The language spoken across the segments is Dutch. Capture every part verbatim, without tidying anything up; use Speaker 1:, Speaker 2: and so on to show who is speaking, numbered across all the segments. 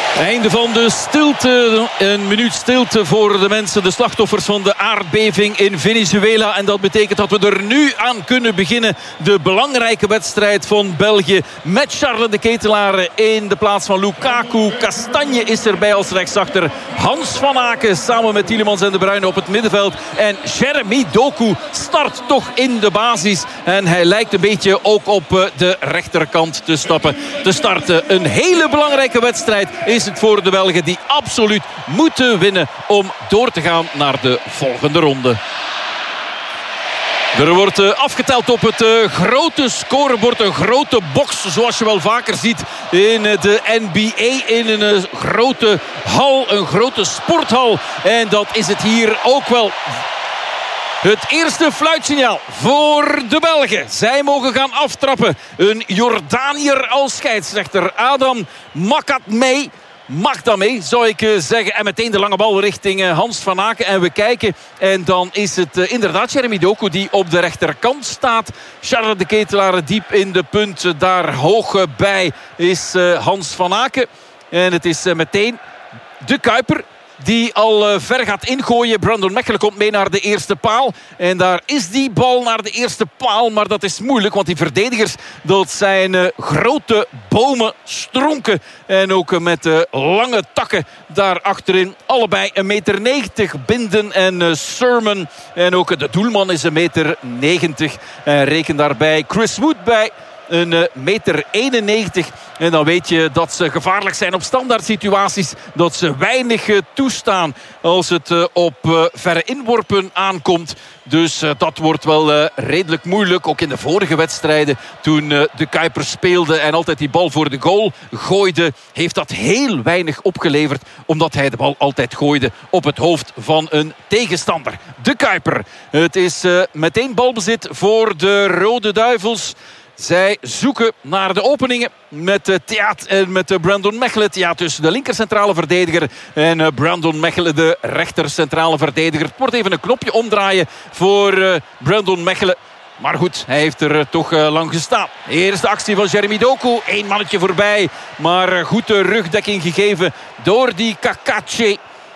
Speaker 1: Einde van de stilte. Een minuut stilte voor de mensen, de slachtoffers van de aardbeving in Venezuela. En dat betekent dat we er nu aan kunnen beginnen. De belangrijke wedstrijd van België met Charles de Ketelaere in de plaats van Lukaku. Kastanje is erbij als rechtsachter. Hans van Aken samen met Tielemans en De Bruyne op het middenveld. En Jeremy Doku start toch in de basis. En hij lijkt een beetje ook op de rechterkant te stappen. Te starten. Een hele belangrijke wedstrijd is het voor de Belgen die absoluut moeten winnen om door te gaan naar de volgende ronde. Er wordt uh, afgeteld op het uh, grote scorebord. Een grote box zoals je wel vaker ziet in uh, de N B A. In een uh, grote hal, een grote sporthal. En dat is het hier ook wel. Het eerste fluitsignaal voor de Belgen. Zij mogen gaan aftrappen. Een Jordaniër als scheidsrechter. Adam Makatmeh. Makatmeh zou ik zeggen. En meteen de lange bal richting Hans van Aken. En we kijken. En dan is het uh, inderdaad Jeremy Doku die op de rechterkant staat. Charles de Ketelaere diep in de punt. Daar hoog bij is uh, Hans van Aken. En het is uh, meteen de Kuiper die al uh, ver gaat ingooien. Brandon Mechelen komt mee naar de eerste paal. En daar is die bal naar de eerste paal. Maar dat is moeilijk, want die verdedigers, dat zijn uh, grote bomen, stronken. En ook uh, met uh, lange takken daar achterin. Allebei een meter negentig. Binden en uh, Sermon. En ook uh, de doelman is een meter negentig. En reken daarbij Chris Wood bij. Een uh, meter eenennegentig. En dan weet je dat ze gevaarlijk zijn op standaard situaties. Dat ze weinig uh, toestaan als het uh, op uh, verre inworpen aankomt. Dus uh, dat wordt wel uh, redelijk moeilijk. Ook in de vorige wedstrijden toen uh, de Kuiper speelde en altijd die bal voor de goal gooide, heeft dat heel weinig opgeleverd. Omdat hij de bal altijd gooide op het hoofd van een tegenstander. De Kuiper. Het is uh, meteen balbezit voor de Rode Duivels. Zij zoeken naar de openingen met uh, Theat en met uh, Brandon Mechelen. Theat dus de linker centrale verdediger en uh, Brandon Mechelen de rechter centrale verdediger. Het wordt even een knopje omdraaien voor uh, Brandon Mechelen. Maar goed, hij heeft er uh, toch uh, lang gestaan. Eerste actie van Jeremy Doku. Eén mannetje voorbij. Maar uh, goed de rugdekking gegeven door die Kakache.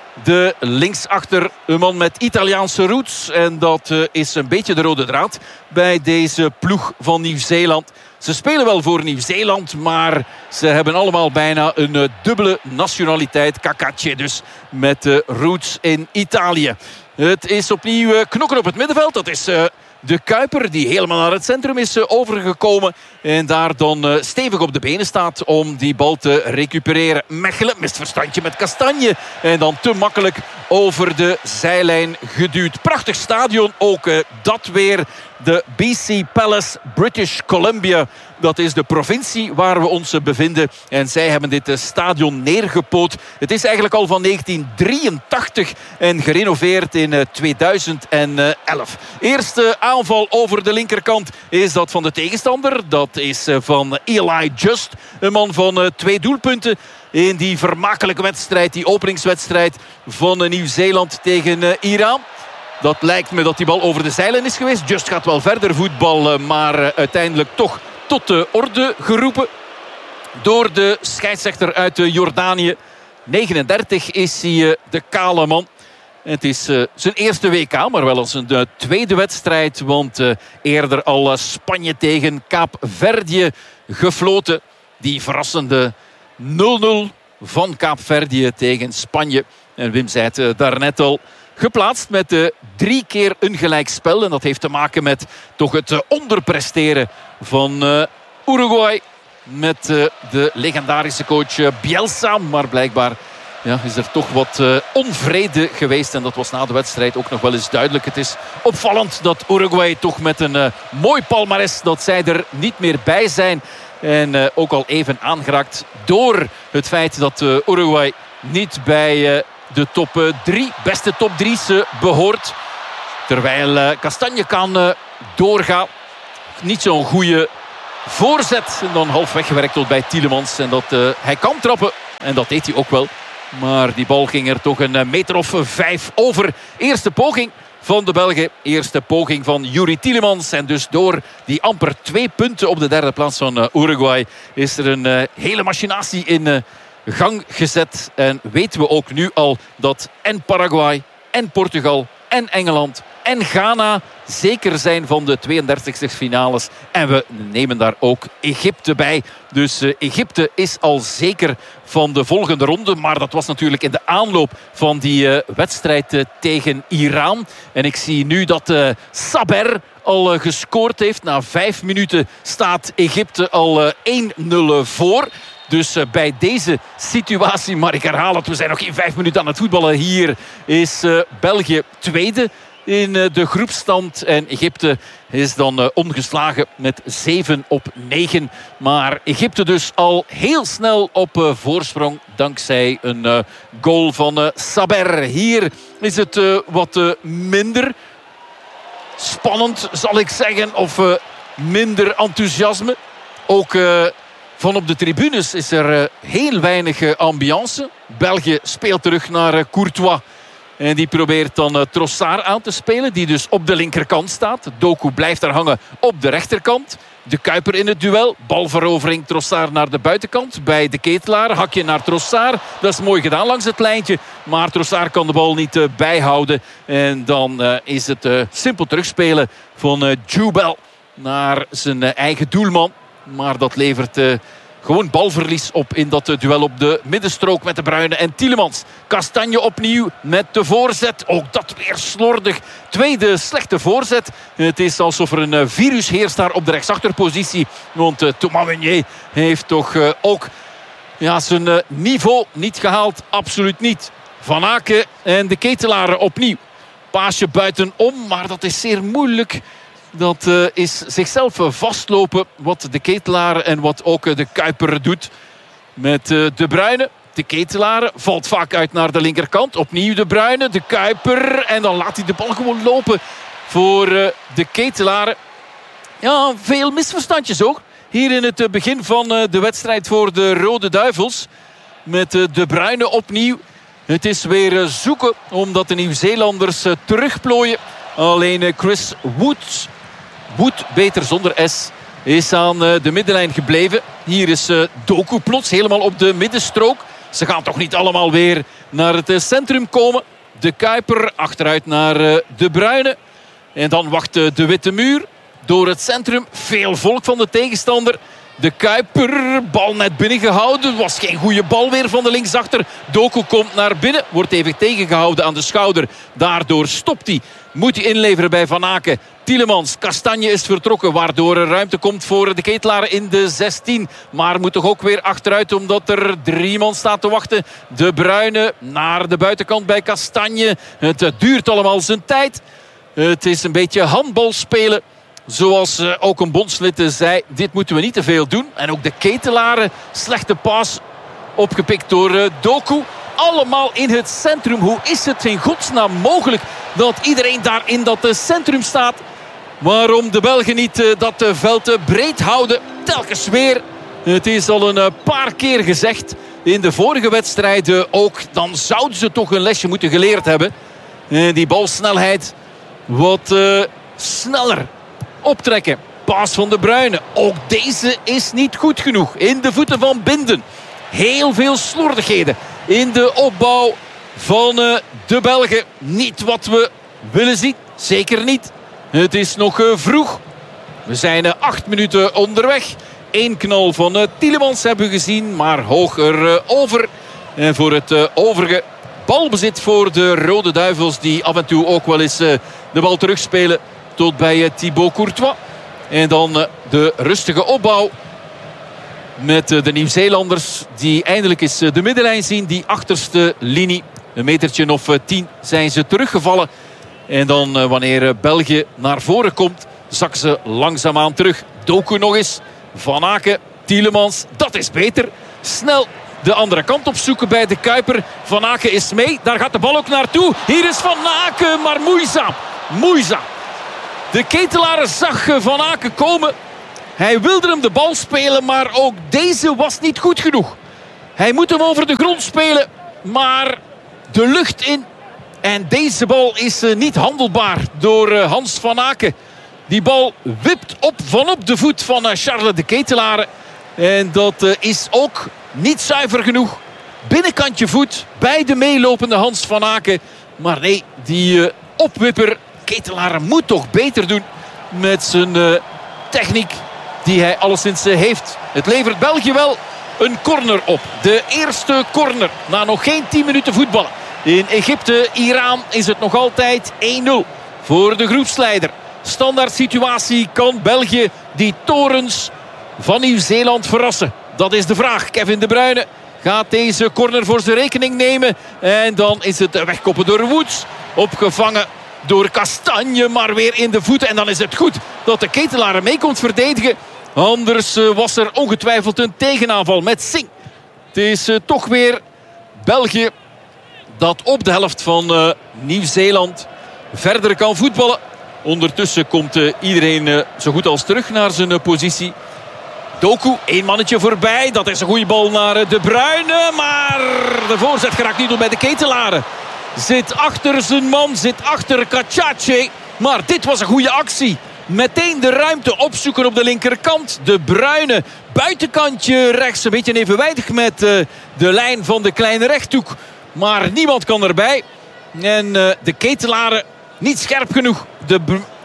Speaker 1: De linksachter, een man met Italiaanse roots. En dat uh, is een beetje de rode draad bij deze ploeg van Nieuw-Zeeland. Ze spelen wel voor Nieuw-Zeeland, maar ze hebben allemaal bijna een uh, dubbele nationaliteit. Kakache dus, met uh, roots in Italië. Het is opnieuw uh, knokken op het middenveld. Dat is Uh, De Kuiper die helemaal naar het centrum is overgekomen. En daar dan uh, stevig op de benen staat om die bal te recupereren. Mechelen mist verstandje met Kastanje. En dan te makkelijk over de zijlijn geduwd. Prachtig stadion ook uh, dat weer. De B C Palace, British Columbia. Dat is de provincie waar we ons bevinden. En zij hebben dit stadion neergepoot. Het is eigenlijk al van negentien drieëntachtig en gerenoveerd in tweeduizend elf. Eerste aanval over de linkerkant is dat van de tegenstander. Dat is van Eli Just. Een man van twee doelpunten in die vermakelijke wedstrijd. Die openingswedstrijd van Nieuw-Zeeland tegen Iran. Dat lijkt me dat die bal over de zijlijn is geweest. Just gaat wel verder voetballen, maar uiteindelijk toch tot de orde geroepen door de scheidsrechter uit Jordanië. negenendertig is hij de kale man. Het is uh, zijn eerste W K, maar wel als een uh, tweede wedstrijd. Want uh, eerder al uh, Spanje tegen Kaapverdië gefloten. Die verrassende nul nul van Kaapverdië tegen Spanje. En Wim zei het uh, daarnet al. Geplaatst met uh, drie keer een gelijkspel. En dat heeft te maken met toch het uh, onderpresteren van uh, Uruguay. Met uh, de legendarische coach uh, Bielsa. Maar blijkbaar ja, is er toch wat uh, onvrede geweest. En dat was na de wedstrijd ook nog wel eens duidelijk. Het is opvallend dat Uruguay toch met een uh, mooi palmares, dat zij er niet meer bij zijn. En uh, ook al even aangeraakt door het feit dat uh, Uruguay niet bij Uh, de top drie, beste top drie's behoort. Terwijl uh, Kastanje kan uh, doorgaan. Niet zo'n goede voorzet. En dan half weggewerkt tot bij Tielemans. En dat uh, hij kan trappen. En dat deed hij ook wel. Maar die bal ging er toch een meter of vijf over. Eerste poging van de Belgen. Eerste poging van Youri Tielemans. En dus door die amper twee punten op de derde plaats van uh, Uruguay is er een uh, hele machinatie in Uh, gang gezet. En weten we ook nu al dat en Paraguay en Portugal en Engeland en Ghana zeker zijn van de tweeëndertigste finales. En we nemen daar ook Egypte bij. Dus uh, Egypte is al zeker van de volgende ronde. Maar dat was natuurlijk in de aanloop van die uh, wedstrijd uh, tegen Iran. En ik zie nu dat uh, Saber al uh, gescoord heeft. Na vijf minuten staat Egypte al uh, één nul voor. Dus uh, bij deze situatie, maar ik herhaal het, we zijn nog geen vijf minuten aan het voetballen. Hier is uh, België tweede in uh, de groepsstand. En Egypte is dan uh, ongeslagen met zeven op negen. Maar Egypte dus al heel snel op uh, voorsprong. Dankzij een uh, goal van uh, Saber. Hier is het uh, wat uh, minder spannend, zal ik zeggen. Of uh, minder enthousiasme. Ook Uh, Van op de tribunes is er uh, heel weinig uh, ambiance. België speelt terug naar uh, Courtois. En die probeert dan uh, Trossard aan te spelen. Die dus op de linkerkant staat. Doku blijft daar hangen op de rechterkant. De Kuiper in het duel. Balverovering Trossard naar de buitenkant. Bij de Ketelaar. Hakje naar Trossard. Dat is mooi gedaan langs het lijntje. Maar Trossard kan de bal niet uh, bijhouden. En dan uh, is het uh, simpel terugspelen van uh, Jubel naar zijn uh, eigen doelman. Maar dat levert uh, gewoon balverlies op in dat uh, duel op de middenstrook met de Bruyne en Tielemans. Kastanje opnieuw met de voorzet. Ook dat weer slordig. Tweede slechte voorzet. Het is alsof er een uh, virus heerst daar op de rechtsachterpositie. Want uh, Thomas Meunier heeft toch uh, ook ja, zijn uh, niveau niet gehaald. Absoluut niet. Van Aken en de Ketelaren opnieuw. Paasje buitenom, maar dat is zeer moeilijk. Dat uh, is zichzelf vastlopen wat de Ketelaar en wat ook uh, de Kuiper doet. Met uh, de Bruyne. De Ketelaar valt vaak uit naar de linkerkant. Opnieuw de Bruyne, de Kuiper. En dan laat hij de bal gewoon lopen voor uh, de Ketelaar. Ja, veel misverstandjes ook. Hier in het begin van uh, de wedstrijd voor de Rode Duivels. Met uh, de Bruyne opnieuw. Het is weer uh, zoeken omdat de Nieuw-Zeelanders uh, terugplooien. Alleen uh, Chris Wood... Wood, beter zonder S, is aan de middenlijn gebleven. Hier is Doku plots helemaal op de middenstrook. Ze gaan toch niet allemaal weer naar het centrum komen. De Kuiper achteruit naar de Bruyne. En dan wacht de Witte Muur door het centrum. Veel volk van de tegenstander. De Kuiper, bal net binnengehouden. Was geen goede bal weer van de linksachter. Doku komt naar binnen. Wordt even tegengehouden aan de schouder. Daardoor stopt hij. Moet hij inleveren bij Van Aken. Tielemans, Kastanje is vertrokken. Waardoor er ruimte komt voor de Ketelaren in de zestien. Maar moet toch ook weer achteruit omdat er drie man staat te wachten. De Bruyne naar de buitenkant bij Kastanje. Het duurt allemaal zijn tijd. Het is een beetje handbal spelen. Zoals uh, ook een bondslid zei, dit moeten we niet te veel doen. En ook de Ketelaren, slechte paas opgepikt door uh, Doku. Allemaal in het centrum. Hoe is het in godsnaam mogelijk dat iedereen daar in dat uh, centrum staat? Waarom de Belgen niet uh, dat uh, veld uh, breed houden? Telkens weer. Het is al een uh, paar keer gezegd. In de vorige wedstrijden ook. Dan zouden ze toch een lesje moeten geleerd hebben. Uh, die balsnelheid wat uh, sneller optrekken. Paas van de Bruyne. Ook deze is niet goed genoeg. In de voeten van Binden. Heel veel slordigheden in de opbouw van uh, de Belgen. Niet wat we willen zien. Zeker niet. Het is nog uh, vroeg. We zijn uh, acht minuten onderweg. Eén knal van uh, Tielemans hebben we gezien. Maar hoger uh, over. En voor het uh, overige balbezit voor de Rode Duivels. Die af en toe ook wel eens uh, de bal terugspelen. Tot bij uh, Thibaut Courtois. En dan uh, de rustige opbouw. Met uh, de Nieuw-Zeelanders die eindelijk eens uh, de middenlijn zien. Die achterste linie. Een metertje of uh, tien zijn ze teruggevallen. En dan uh, wanneer uh, België naar voren komt, zakken ze langzaamaan terug. Doku nog eens. Van Aken, Tielemans. Dat is beter. Snel de andere kant opzoeken bij de Kuiper. Van Aken is mee. Daar gaat de bal ook naartoe. Hier is Van Aken, maar moeizaam. Moeizaam. De Ketelaren zag uh, Van Aken komen. Hij wilde hem de bal spelen, maar ook deze was niet goed genoeg. Hij moet hem over de grond spelen, maar de lucht in. En deze bal is uh, niet handelbaar door uh, Hans Van Aken. Die bal wipt op vanop de voet van uh, Charles de Ketelaren. En dat uh, is ook niet zuiver genoeg binnenkantje voet bij de meelopende Hans van Aken. Maar nee, die uh, opwipper Ketelaere moet toch beter doen met zijn uh, techniek die hij alleszins uh, heeft. Het levert België wel een corner op. De eerste corner na nog geen tien minuten voetballen. In Egypte-Iran is het nog altijd één nul voor de groepsleider. Standaard situatie, kan België die torens van Nieuw-Zeeland verrassen? Dat is de vraag. Kevin De Bruyne gaat deze corner voor zijn rekening nemen. En dan is het wegkoppen door Woods. Opgevangen door Kastanje, maar weer in de voeten. En dan is het goed dat de Ketelaere mee komt verdedigen. Anders was er ongetwijfeld een tegenaanval met Singh. Het is uh, toch weer België dat op de helft van uh, Nieuw-Zeeland verder kan voetballen. Ondertussen komt uh, iedereen uh, zo goed als terug naar zijn uh, positie. Doku, één mannetje voorbij. Dat is een goede bal naar uh, De Bruyne. Maar de voorzet geraakt niet door bij de Ketelaere. Zit achter zijn man, zit achter Kachache. Maar dit was een goede actie. Meteen de ruimte opzoeken op de linkerkant. De Bruyne, buitenkantje rechts. Een beetje evenwijdig met uh, de lijn van de kleine rechthoek. Maar niemand kan erbij. En uh, de Ketelaere niet scherp genoeg. De,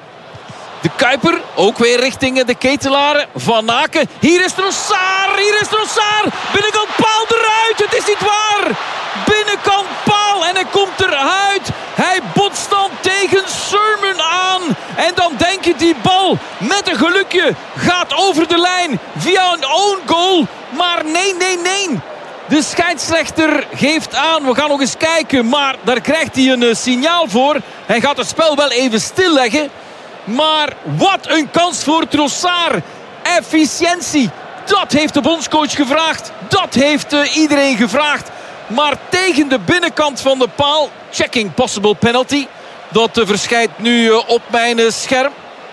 Speaker 1: de Kuiper ook weer richting de Ketelaere. Van Aken. Hier is Trossard. Hier is Trossard. Binnenkant paal eruit. Het is niet waar. Binnenkant paal. En hij komt eruit. Hij botst dan tegen Sermon aan. En dan denk je die bal met een gelukje gaat over de lijn. Via een own goal. Maar nee, nee, nee. De scheidsrechter geeft aan, we gaan nog eens kijken. Maar daar krijgt hij een uh, signaal voor. Hij gaat het spel wel even stilleggen. Maar wat een kans voor Trossard. Efficiëntie. Dat heeft de bondscoach gevraagd. Dat heeft uh, iedereen gevraagd. Maar tegen de binnenkant van de paal. Checking possible penalty. Dat uh, verschijnt nu uh, op mijn uh, scherm.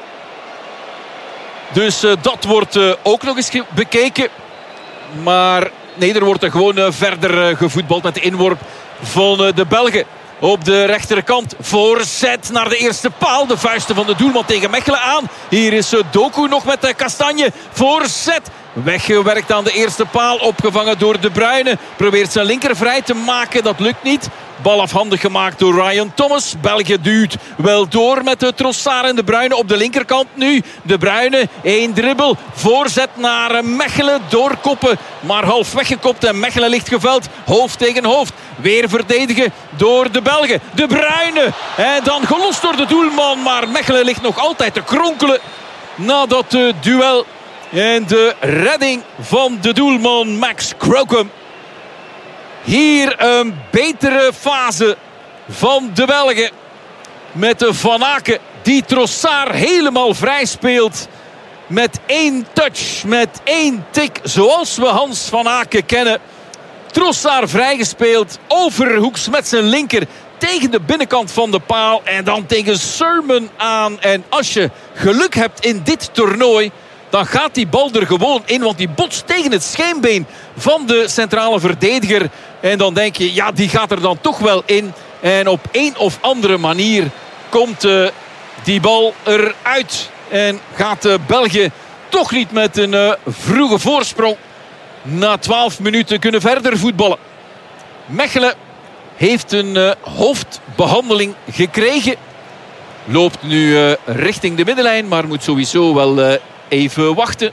Speaker 1: Dus uh, dat wordt uh, ook nog eens bekeken. Maar nee, er wordt er gewoon uh, verder uh, gevoetbald met de inworp van uh, de Belgen. Op de rechterkant. Voorzet naar de eerste paal. De vuisten van de doelman tegen Mechelen aan. Hier is uh, Doku nog met uh, Kastanje. Voorzet. Weggewerkt aan de eerste paal. Opgevangen door De Bruyne. Probeert zijn linker vrij te maken. Dat lukt niet. Bal afhandig gemaakt door Ryan Thomas. België duwt wel door met de Trossard en De Bruyne op de linkerkant nu. De Bruyne, één dribbel. Voorzet naar Mechelen. Doorkoppen. Maar half weggekopt en Mechelen ligt geveld. Hoofd tegen hoofd. Weer verdedigen door de Belgen. De Bruyne. En dan gelost door de doelman. Maar Mechelen ligt nog altijd te kronkelen na dat uh, duel. En de redding van de doelman Max Crocombe. Hier een betere fase van de Belgen. Met de Van Aken die Trossard helemaal vrij speelt. Met één touch, met één tik. Zoals we Hans van Aken kennen. Trossard vrijgespeeld. Overhoeks met zijn linker. Tegen de binnenkant van de paal. En dan tegen Sermon aan. En als je geluk hebt in dit toernooi, dan gaat die bal er gewoon in. Want die botst tegen het scheenbeen van de centrale verdediger. En dan denk je, ja, die gaat er dan toch wel in. En op een of andere manier komt uh, die bal eruit. En gaat uh, België toch niet met een uh, vroege voorsprong na twaalf minuten kunnen verder voetballen. Mechelen heeft een uh, hoofdbehandeling gekregen. Loopt nu uh, richting de middenlijn, maar moet sowieso wel uh, even wachten.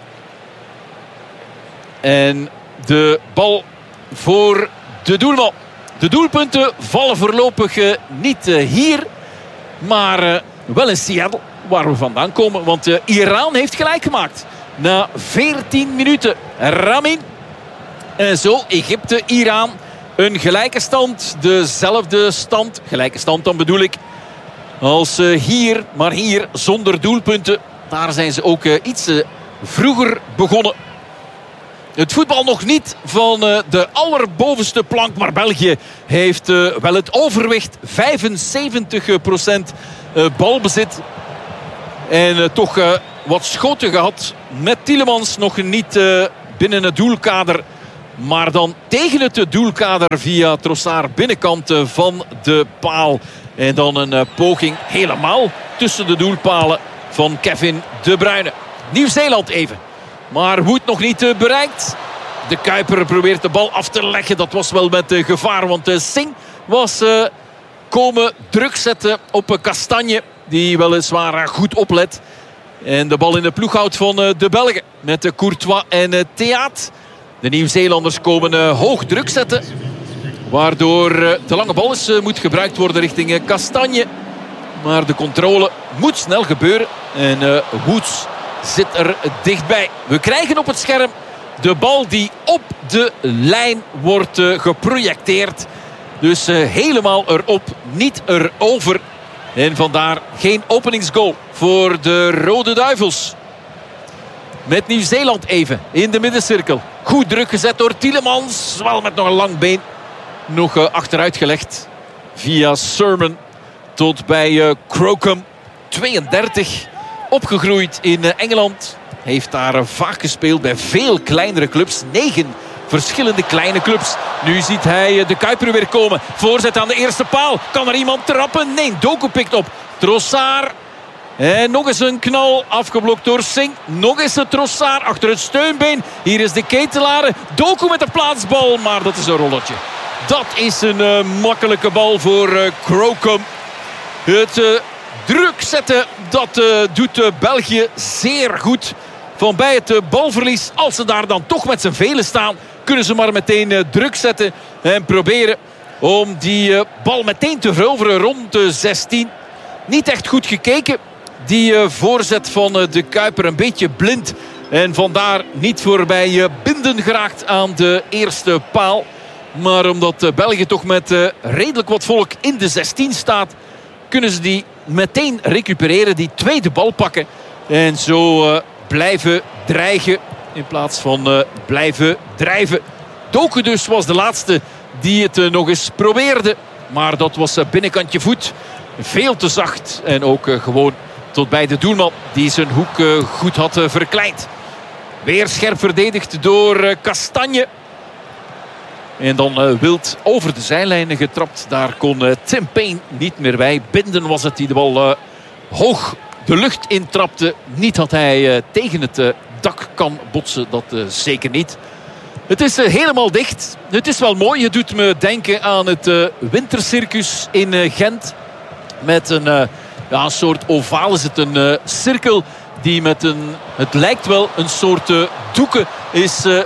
Speaker 1: En de bal voor de doelman. De doelpunten vallen voorlopig uh, niet uh, hier, maar uh, wel in Seattle, waar we vandaan komen. Want uh, Iran heeft gelijk gemaakt. Na veertien minuten. Ramin. En zo Egypte, Iran. Een gelijke stand. Dezelfde stand. Gelijke stand dan bedoel ik. Als uh, hier. Maar hier zonder doelpunten. Daar zijn ze ook uh, iets uh, vroeger begonnen. Het voetbal nog niet van uh, de allerbovenste plank. Maar België heeft uh, wel het overwicht. vijfenzeventig procent uh, balbezit. En uh, toch uh, wat schoten gehad. Met Tielemans nog niet uh, binnen het doelkader. Maar dan tegen het doelkader via Trossard. Binnenkant uh, van de paal. En dan een uh, poging helemaal tussen de doelpalen van Kevin De Bruyne. Nieuw-Zeeland even. Maar Wood nog niet uh, bereikt. De Kuiper probeert de bal af te leggen. Dat was wel met uh, gevaar. Want uh, Singh was uh, komen druk zetten op uh, Kastanje. Die weliswaar uh, goed oplet. En de bal in de ploeg houdt van uh, de Belgen. Met uh, Courtois en uh, Theaat. De Nieuw-Zeelanders komen uh, hoog druk zetten. Waardoor uh, de lange bal is, uh, moet gebruikt worden richting uh, Kastanje. Maar de controle moet snel gebeuren. En uh, Woods zit er dichtbij. We krijgen op het scherm de bal die op de lijn wordt uh, geprojecteerd. Dus uh, helemaal erop, niet erover. En vandaar geen openingsgoal voor de Rode Duivels. Met Nieuw-Zeeland even in de middencirkel. Goed druk gezet door Tielemans. Wel met nog een lang been. Nog uh, achteruit gelegd via Sermon. Tot bij uh, Crocombe. tweeëndertig. Opgegroeid in uh, Engeland. Heeft daar uh, vaak gespeeld bij veel kleinere clubs. Negen verschillende kleine clubs. Nu ziet hij uh, de Kuiper weer komen. Voorzet aan de eerste paal. Kan er iemand trappen? Nee, Doku pikt op. Trossard. En nog eens een knal. Afgeblokt door Singh. Nog eens een Trossard achter het steunbeen. Hier is de Ketelare. Doku met de plaatsbal. Maar dat is een rolletje. Dat is een uh, makkelijke bal voor uh, Crocombe. Het uh, druk zetten, dat uh, doet uh, België zeer goed. Van bij het uh, balverlies, als ze daar dan toch met z'n velen staan, kunnen ze maar meteen uh, druk zetten. En proberen om die uh, bal meteen te veroveren rond de zestien. Niet echt goed gekeken. Die uh, voorzet van uh, de Kuiper een beetje blind. En vandaar niet voorbij uh, Binden geraakt aan de eerste paal. Maar omdat uh, België toch met uh, redelijk wat volk in de zestien staat, kunnen ze die meteen recupereren. Die tweede bal pakken. En zo uh, blijven dreigen. In plaats van uh, blijven drijven. Doku dus was de laatste die het uh, nog eens probeerde. Maar dat was uh, binnenkantje voet. Veel te zacht. En ook uh, gewoon tot bij de doelman. Die zijn hoek uh, goed had uh, verkleind. Weer scherp verdedigd door uh, Kastanje. En dan uh, wild over de zijlijnen getrapt. Daar kon uh, Tim Payne niet meer bij. Binden was het die de bal uh, hoog de lucht intrapte. Niet dat hij uh, tegen het uh, dak kan botsen. Dat uh, zeker niet. Het is uh, helemaal dicht. Het is wel mooi. Het doet me denken aan het uh, wintercircus in uh, Gent. Met een, uh, ja, een soort ovaal is het. Een uh, cirkel die met een... Het lijkt wel een soort uh, doeken is... Uh,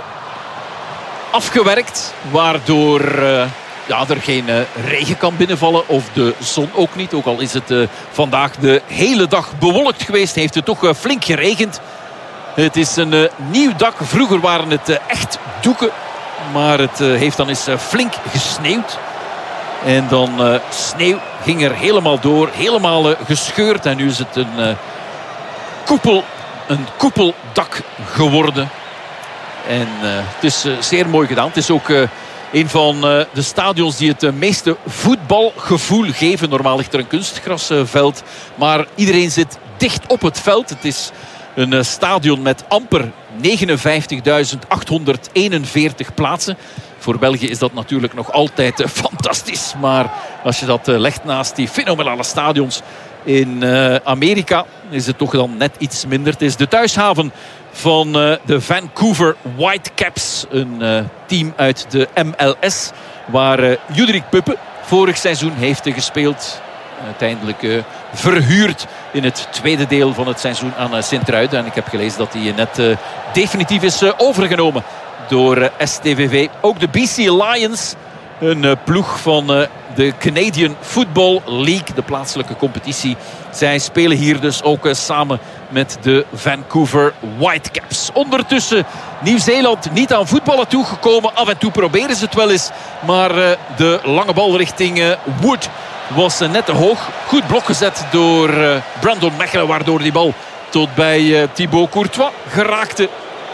Speaker 1: afgewerkt, waardoor uh, ja, er geen uh, regen kan binnenvallen of de zon ook niet. Ook al is het uh, vandaag de hele dag bewolkt geweest, heeft het toch uh, flink geregend. Het is een uh, nieuw dak. Vroeger waren het uh, echt doeken, maar het uh, heeft dan eens uh, flink gesneeuwd. En dan uh, sneeuw ging er helemaal door, helemaal uh, gescheurd. En nu is het een uh, koepel, een koepeldak geworden. En uh, het is uh, zeer mooi gedaan. Het is ook uh, een van uh, de stadions die het uh, meeste voetbalgevoel geven. Normaal ligt er een kunstgrasveld. Uh, maar iedereen zit dicht op het veld. Het is een uh, stadion met amper negenenvijftigduizend achthonderdeenenveertig plaatsen. Voor België is dat natuurlijk nog altijd uh, fantastisch. Maar als je dat uh, legt naast die fenomenale stadions in uh, Amerika, is het toch dan net iets minder. Het is de thuishaven van uh, de Vancouver Whitecaps. Een uh, team uit de M L S. Waar uh, Judrik Puppe vorig seizoen heeft uh, gespeeld. Uiteindelijk uh, verhuurd in het tweede deel van het seizoen aan uh, Sint-Truiden. En ik heb gelezen dat hij uh, net uh, definitief is uh, overgenomen door uh, S T V V. Ook de B C Lions. Een uh, ploeg van uh, de Canadian Football League. De plaatselijke competitie. Zij spelen hier dus ook uh, samen met de Vancouver Whitecaps. Ondertussen Nieuw-Zeeland niet aan voetballen toegekomen. Af en toe proberen ze het wel eens. Maar uh, de lange bal richting uh, Wood was uh, net te hoog. Goed blok gezet door uh, Brandon Mechelen. Waardoor die bal tot bij uh, Thibaut Courtois geraakte.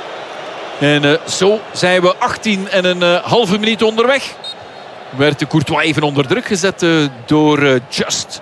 Speaker 1: En uh, zo zijn we achttien en een uh, halve minuut onderweg. Werd de Courtois even onder druk gezet uh, door uh, Just.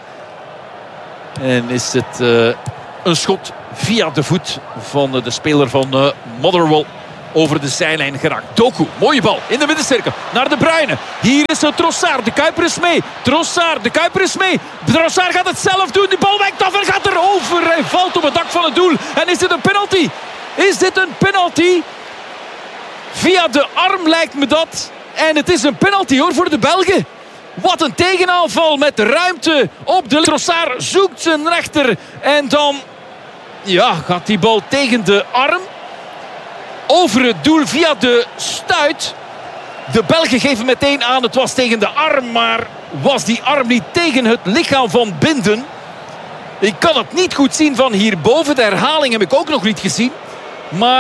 Speaker 1: En is het uh, een schot via de voet van uh, de speler van uh, Motherwell over de zijlijn geraakt. Doku, mooie bal in de middencirkel naar De Bruyne. Hier is het Trossard, de Kuiper is mee. Trossard, de Kuiper is mee. Trossard gaat het zelf doen, die bal wijkt af en gaat erover. Hij valt op het dak van het doel. En is dit een penalty? Is dit een penalty? Via de arm lijkt me dat. En het is een penalty hoor voor de Belgen. Wat een tegenaanval met ruimte op de Trossard. Zoekt zijn rechter. En dan ja, gaat die bal tegen de arm. Over het doel via de stuit. De Belgen geven meteen aan, het was tegen de arm. Maar was die arm niet tegen het lichaam van Binden? Ik kan het niet goed zien van hierboven. De herhaling heb ik ook nog niet gezien. Maar